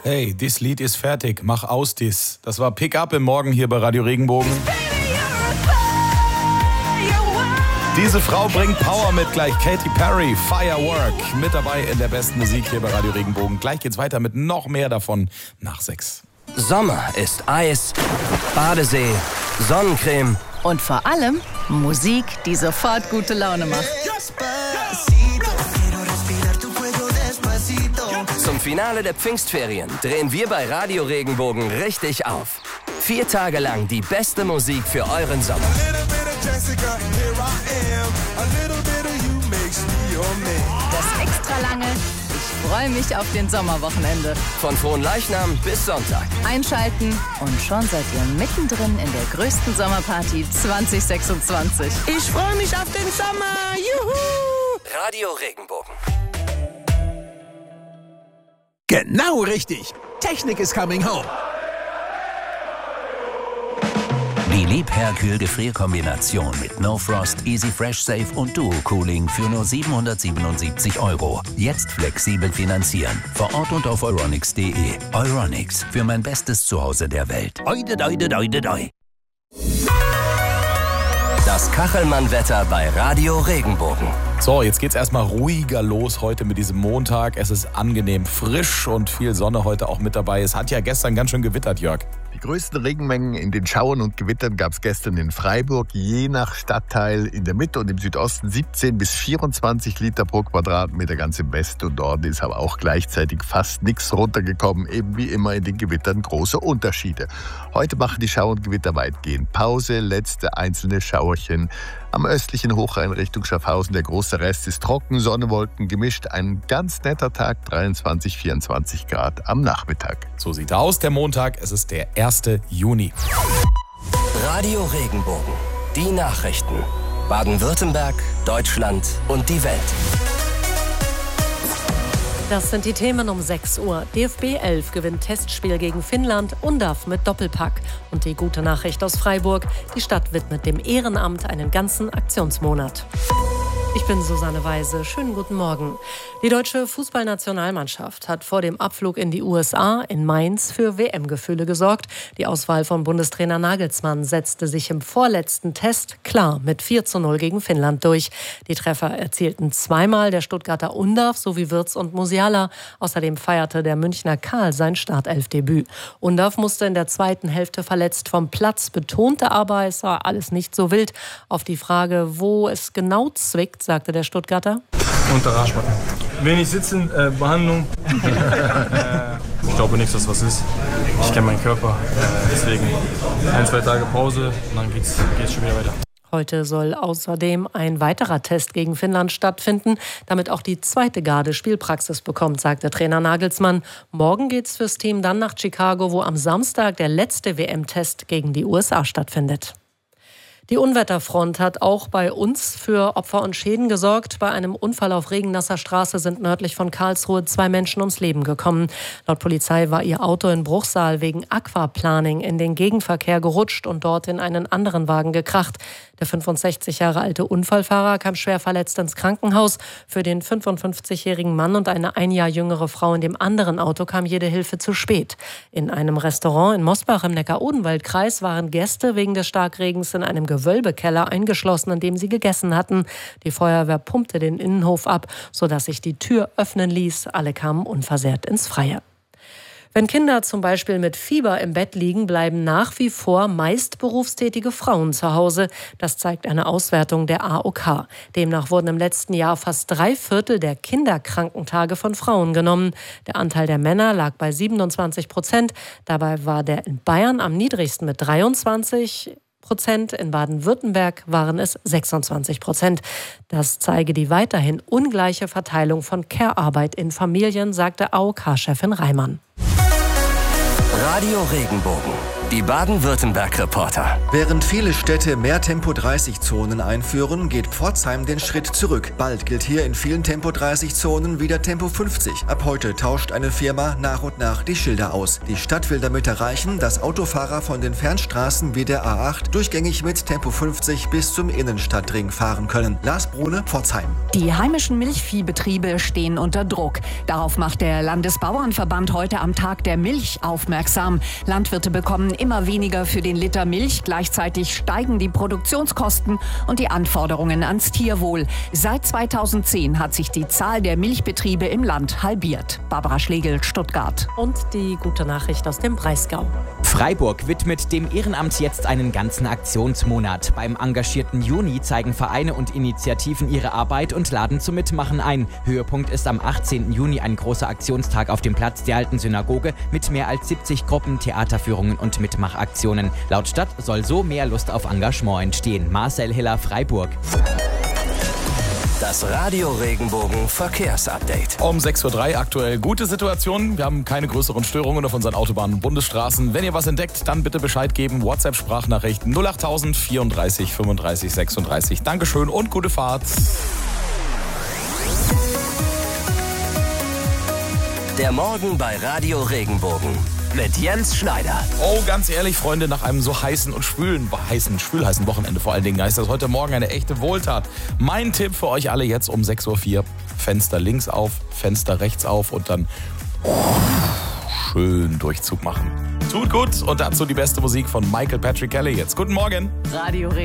Hey, das Lied ist fertig, mach aus dies. Das war Pick Up im Morgen hier bei Radio Regenbogen. Diese Frau bringt Power mit, gleich Katy Perry, Firework, mit dabei in der besten Musik hier bei Radio Regenbogen. Gleich geht's weiter mit noch mehr davon nach 6. Sommer ist Eis, Badesee, Sonnencreme und vor allem Musik, die sofort gute Laune macht. Zum Finale der Pfingstferien drehen wir bei Radio Regenbogen richtig auf. 4 Tage lang die beste Musik für euren Sommer. Das extra lange Ich freue mich auf den Sommerwochenende. Von Fronleichnam bis Sonntag. Einschalten und schon seid ihr mittendrin in der größten Sommerparty 2026. Ich freue mich auf den Sommer. Juhu! Radio Regenbogen. Genau richtig. Technik is coming home. Die Liebherr-Kühl-Gefrierkombination mit No Frost, Easy Fresh Safe und Duo Cooling für nur 777 €. Jetzt flexibel finanzieren. Vor Ort und auf euronics.de. Euronics, für mein bestes Zuhause der Welt. Oide, doide, doide, doi. Das Kachelmann-Wetter bei Radio Regenbogen. So, jetzt geht's erstmal ruhiger los heute mit diesem Montag. Es ist angenehm frisch und viel Sonne heute auch mit dabei. Es hat ja gestern ganz schön gewittert, Jörg. Die größten Regenmengen in den Schauern und Gewittern gab es gestern in Freiburg, je nach Stadtteil in der Mitte und im Südosten 17 bis 24 Liter pro Quadratmeter. Ganz im Westen und Norden ist aber auch gleichzeitig fast nichts runtergekommen. Eben wie immer in den Gewittern große Unterschiede. Heute machen die Schauer und Gewitter weitgehend Pause, letzte einzelne Schauerchen. Am östlichen Hochrhein Richtung Schaffhausen, der große Rest ist trocken, Sonne, Wolken gemischt. Ein ganz netter Tag, 23, 24 Grad am Nachmittag. So sieht er aus, der Montag. Es ist der 1. Juni. Radio Regenbogen. Die Nachrichten. Baden-Württemberg, Deutschland und die Welt. Das sind die Themen um 6 Uhr. DFB 11 gewinnt Testspiel gegen Finnland, Undav mit Doppelpack. Und die gute Nachricht aus Freiburg, die Stadt widmet dem Ehrenamt einen ganzen Aktionsmonat. Ich bin Susanne Weise. Schönen guten Morgen. Die deutsche Fußballnationalmannschaft hat vor dem Abflug in die USA in Mainz für WM-Gefühle gesorgt. Die Auswahl von Bundestrainer Nagelsmann setzte sich im vorletzten Test klar mit 4:0 gegen Finnland durch. Die Treffer erzielten zweimal der Stuttgarter Undav sowie Wirtz und Musiala. Außerdem feierte der Münchner Karl sein Startelfdebüt. Undav musste in der zweiten Hälfte verletzt vom Platz, betonte aber, es war alles nicht so wild. Auf die Frage, wo es genau zwickt, sagte der Stuttgarter: Unter Arschbacken. Wenig sitzen, Behandlung. Ich glaube nicht, dass was ist. Ich kenne meinen Körper. Deswegen 1-2 Tage Pause und dann geht's schon wieder weiter. Heute soll außerdem ein weiterer Test gegen Finnland stattfinden, damit auch die zweite Garde Spielpraxis bekommt, sagte Trainer Nagelsmann. Morgen geht's fürs Team dann nach Chicago, wo am Samstag der letzte WM-Test gegen die USA stattfindet. Die Unwetterfront hat auch bei uns für Opfer und Schäden gesorgt. Bei einem Unfall auf regennasser Straße sind nördlich von Karlsruhe 2 Menschen ums Leben gekommen. Laut Polizei war ihr Auto in Bruchsal wegen Aquaplaning in den Gegenverkehr gerutscht und dort in einen anderen Wagen gekracht. Der 65 Jahre alte Unfallfahrer kam schwer verletzt ins Krankenhaus. Für den 55-jährigen Mann und eine 1 Jahr jüngere Frau in dem anderen Auto kam jede Hilfe zu spät. In einem Restaurant in Mosbach im Neckar-Odenwald-Kreis waren Gäste wegen des Starkregens in einem Gewölbekeller eingeschlossen, in dem sie gegessen hatten. Die Feuerwehr pumpte den Innenhof ab, sodass sich die Tür öffnen ließ. Alle kamen unversehrt ins Freie. Wenn Kinder zum Beispiel mit Fieber im Bett liegen, bleiben nach wie vor meist berufstätige Frauen zu Hause. Das zeigt eine Auswertung der AOK. Demnach wurden im letzten Jahr fast 3/4 der Kinderkrankentage von Frauen genommen. Der Anteil der Männer lag bei 27%. Dabei war der in Bayern am niedrigsten mit 23%. In Baden-Württemberg waren es 26%. Das zeige die weiterhin ungleiche Verteilung von Care-Arbeit in Familien, sagte AOK-Chefin Reimann. Radio Regenbogen. Die Baden-Württemberg-Reporter. Während viele Städte mehr Tempo-30-Zonen einführen, geht Pforzheim den Schritt zurück. Bald gilt hier in vielen Tempo-30-Zonen wieder Tempo 50. Ab heute tauscht eine Firma nach und nach die Schilder aus. Die Stadt will damit erreichen, dass Autofahrer von den Fernstraßen wie der A8 durchgängig mit Tempo 50 bis zum Innenstadtring fahren können. Lars Brune, Pforzheim. Die heimischen Milchviehbetriebe stehen unter Druck. Darauf macht der Landesbauernverband heute am Tag der Milch aufmerksam. Landwirte bekommen immer weniger für den Liter Milch. Gleichzeitig steigen die Produktionskosten und die Anforderungen ans Tierwohl. Seit 2010 hat sich die Zahl der Milchbetriebe im Land halbiert. Barbara Schlegel, Stuttgart. Und die gute Nachricht aus dem Breisgau. Freiburg widmet dem Ehrenamt jetzt einen ganzen Aktionsmonat. Beim engagierten Juni zeigen Vereine und Initiativen ihre Arbeit und laden zum Mitmachen ein. Höhepunkt ist am 18. Juni ein großer Aktionstag auf dem Platz der alten Synagoge mit mehr als 70 Gruppen, Theaterführungen und Mitmachaktionen. Laut Stadt soll so mehr Lust auf Engagement entstehen. Marcel Hiller, Freiburg. Das Radio Regenbogen Verkehrsupdate. Um 6:03 Uhr aktuell gute Situation. Wir haben keine größeren Störungen auf unseren Autobahnen und Bundesstraßen. Wenn ihr was entdeckt, dann bitte Bescheid geben. WhatsApp-Sprachnachricht 08000 34 35 36. Dankeschön und gute Fahrt. Der Morgen bei Radio Regenbogen mit Jens Schneider. Oh, ganz ehrlich, Freunde, nach einem so heißen und schwülheißen Wochenende vor allen Dingen ist das heute Morgen eine echte Wohltat. Mein Tipp für euch alle jetzt um 6:04 Uhr. Fenster links auf, Fenster rechts auf und dann schön Durchzug machen. Tut gut und dazu die beste Musik von Michael Patrick Kelly jetzt. Guten Morgen. Radio